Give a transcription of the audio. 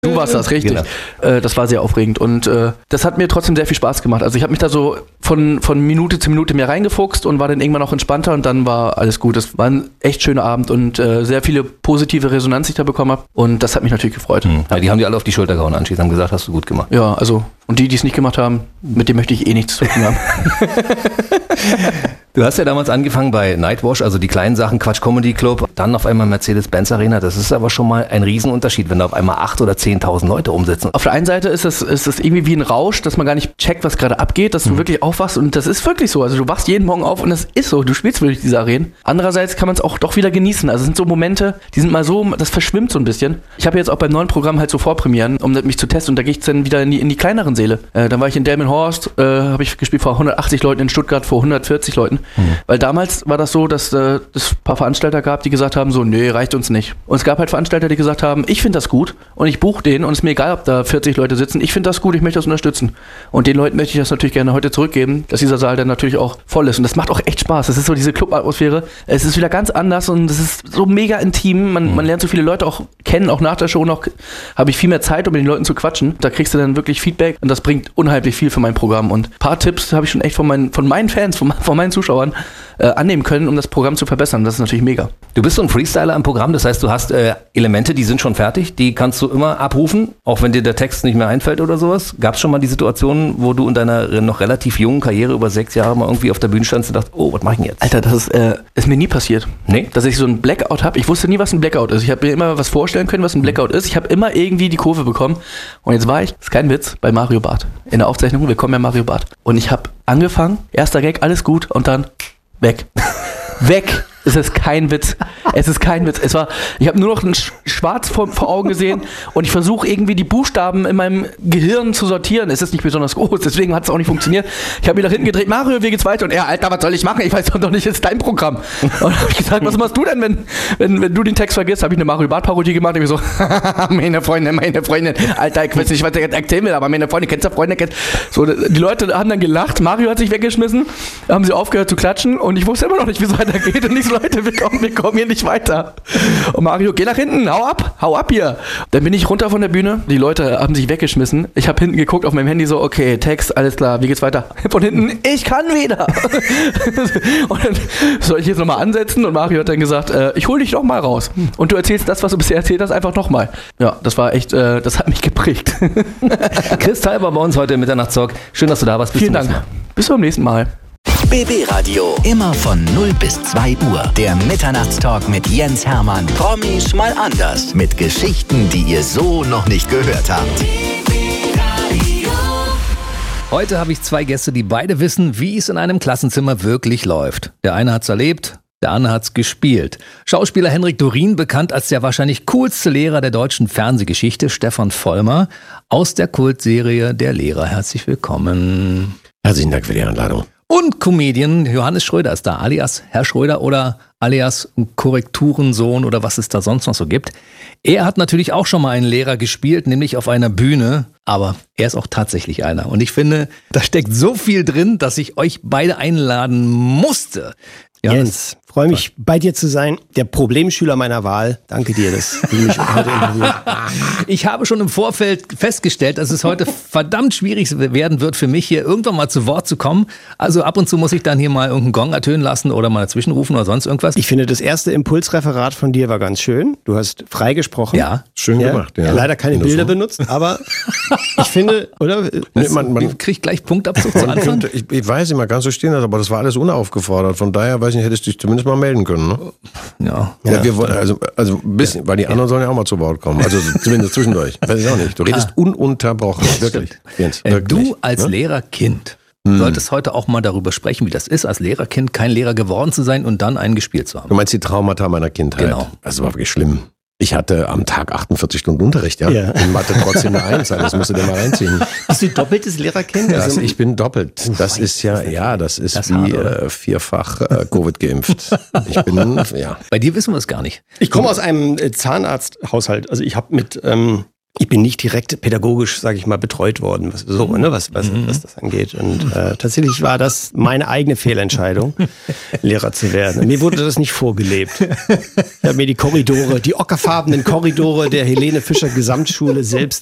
Du warst das, richtig. Genau. Das war sehr aufregend und das hat mir trotzdem sehr viel Spaß gemacht. Also ich habe mich da so von Minute zu Minute mehr reingefuchst und war dann irgendwann auch entspannter und dann war alles gut. Es war ein echt schöner Abend und sehr viele positive Resonanz, die ich da bekommen habe und das hat mich natürlich gefreut. Ja, die haben dir alle auf die Schulter gehauen anschließend, haben gesagt, hast du gut gemacht. Ja, also und die es nicht gemacht haben, mit denen möchte ich eh nichts zu tun haben. Du hast ja damals angefangen bei Nightwash, also die kleinen Sachen, Quatsch Comedy Club, dann auf einmal Mercedes-Benz Arena. Das ist aber schon mal ein Riesenunterschied, wenn da auf einmal 8.000 oder 10.000 Leute umsitzen. Auf der einen Seite ist es irgendwie wie ein Rausch, dass man gar nicht checkt, was gerade abgeht, dass du wirklich aufwachst und das ist wirklich so. Also du wachst jeden Morgen auf und das ist so. Du spielst wirklich diese Arenen. Andererseits kann man es auch doch wieder genießen. Also es sind so Momente, die sind mal so, das verschwimmt so ein bisschen. Ich habe jetzt auch beim neuen Programm halt so Vorpremieren, um mich zu testen und da gehe ich dann wieder in die kleineren Säle. Dann war ich in Delmenhorst, habe ich gespielt vor 180 Leuten, in Stuttgart vor 140 Leuten. Weil damals war das so, dass es ein paar Veranstalter gab, die gesagt haben, so, nee, reicht uns nicht. Und es gab halt Veranstalter, die gesagt haben, ich finde das gut und ich buche den und es ist mir egal, ob da 40 Leute sitzen, ich finde das gut, ich möchte das unterstützen. Und den Leuten möchte ich das natürlich gerne heute zurückgeben, dass dieser Saal dann natürlich auch voll ist. Und das macht auch echt Spaß. Das ist so diese Club-Atmosphäre. Es ist wieder ganz anders und es ist so mega intim. Man lernt so viele Leute auch kennen, auch nach der Show noch habe ich viel mehr Zeit, um mit den Leuten zu quatschen. Da kriegst du dann wirklich Feedback und das bringt unheimlich viel für mein Programm. Und ein paar Tipps habe ich schon echt von meinen Fans, von meinen Zuschauern annehmen können, um das Programm zu verbessern. Das ist natürlich mega. Du bist so ein Freestyler im Programm, das heißt, du hast Elemente, die sind schon fertig, die kannst du immer abrufen, auch wenn dir der Text nicht mehr einfällt oder sowas. Gab es schon mal die Situation, wo du in deiner noch relativ jungen Karriere über 6 Jahre mal irgendwie auf der Bühne standst und dachtest, oh, was mach ich denn jetzt? Alter, das ist mir nie passiert. Nee? Dass ich so ein Blackout habe. Ich wusste nie, was ein Blackout ist. Ich habe mir immer was vorstellen können, was ein Blackout ist. Ich habe immer irgendwie die Kurve bekommen. Und jetzt war ich, ist kein Witz, bei Mario Barth. In der Aufzeichnung, willkommen bei Mario Barth. Und ich habe angefangen, erster Gag, alles gut und dann weg. Weg. Es ist kein Witz. Es ist kein Witz. Ich habe nur noch ein Schwarz vor Augen gesehen und ich versuche irgendwie die Buchstaben in meinem Gehirn zu sortieren. Es ist nicht besonders groß, deswegen hat es auch nicht funktioniert. Ich habe mich nach hinten gedreht, Mario, wie geht's weiter? Und er, Alter, was soll ich machen? Ich weiß doch nicht, es ist dein Programm. Und dann habe ich gesagt, was machst du denn, wenn du den Text vergisst? Habe ich eine Mario Barth-Parodie gemacht und ich so, meine Freundin, Alter, ich weiß nicht, was ich erzählen will, aber meine Freundin, kennst du Freunde? So, die Leute haben dann gelacht, Mario hat sich weggeschmissen, haben sie aufgehört zu klatschen und ich wusste immer noch nicht, wie es weitergeht und ich so, Leute, wir kommen hier nicht weiter. Und Mario, geh nach hinten, hau ab hier. Dann bin ich runter von der Bühne, die Leute haben sich weggeschmissen. Ich habe hinten geguckt auf meinem Handy so, okay, Text, alles klar, wie geht's weiter? Von hinten, ich kann wieder. Und dann soll ich jetzt nochmal ansetzen und Mario hat dann gesagt, ich hol dich doch mal raus. Und du erzählst das, was du bisher erzählt hast, einfach nochmal. Ja, das war echt, das hat mich geprägt. Chris Thalber bei uns heute im Mitternachtstalk. Schön, dass du da warst. Vielen Dank. Bis zum nächsten Mal. BB Radio. Immer von 0 bis 2 Uhr. Der Mitternachtstalk mit Jens Hermann. Promis mal anders. Mit Geschichten, die ihr so noch nicht gehört habt. Heute habe ich 2 Gäste, die beide wissen, wie es in einem Klassenzimmer wirklich läuft. Der eine hat's erlebt, der andere hat's gespielt. Schauspieler Henrik Dorien, bekannt als der wahrscheinlich coolste Lehrer der deutschen Fernsehgeschichte, Stefan Vollmer, aus der Kultserie Der Lehrer. Herzlich willkommen. Herzlichen Dank für die Einladung. Und Comedian Johannes Schröder ist da, alias Herr Schröder oder alias Korrekturensohn oder was es da sonst noch so gibt. Er hat natürlich auch schon mal einen Lehrer gespielt, nämlich auf einer Bühne, aber er ist auch tatsächlich einer. Und ich finde, da steckt so viel drin, dass ich euch beide einladen musste. Jens, freue mich, bei dir zu sein. Der Problemschüler meiner Wahl. Danke dir, dass du mich heute interviewst. Ich habe schon im Vorfeld festgestellt, dass es heute verdammt schwierig werden wird für mich, hier irgendwann mal zu Wort zu kommen. Also ab und zu muss ich dann hier mal irgendeinen Gong ertönen lassen oder mal dazwischen rufen oder sonst irgendwas. Ich finde, das erste Impulsreferat von dir war ganz schön. Du hast frei gesprochen. Ja. Schön gemacht. Ja. Leider keine Bilder benutzt, aber ich finde, oder? Man kriegt gleich Punktabzug zu Anfang. Ich weiß nicht, man kann so stehen lassen, aber das war alles unaufgefordert. Von daher, weiß ich nicht, hättest du dich zumindest mal melden können. Ne? Ja. Wir wollen, also ein bisschen, weil die anderen sollen ja auch mal zu Wort kommen. Also zumindest zwischendurch. Weiß ich auch nicht. Du redest ununterbrochen. Wirklich. Jens, wirklich. Du als Lehrerkind solltest heute auch mal darüber sprechen, wie das ist, als Lehrerkind kein Lehrer geworden zu sein und dann einen gespielt zu haben. Du meinst die Traumata meiner Kindheit? Genau. Das war wirklich schlimm. Ich hatte am Tag 48 Stunden Unterricht, ja. In Mathe trotzdem eine 1, das musst du dir mal reinziehen. Bist du doppeltes Lehrerkind? Also ich bin doppelt. Das ist das ist wie hart, vierfach Covid geimpft. Ich bin, Bei dir wissen wir es gar nicht. Ich komme aus einem Zahnarzthaushalt. Also ich habe mit Ich bin nicht direkt pädagogisch, sage ich mal, betreut worden, was das angeht. Und tatsächlich war das meine eigene Fehlentscheidung, Lehrer zu werden. Und mir wurde das nicht vorgelebt. Ich habe mir die ockerfarbenen Korridore der Helene Fischer Gesamtschule selbst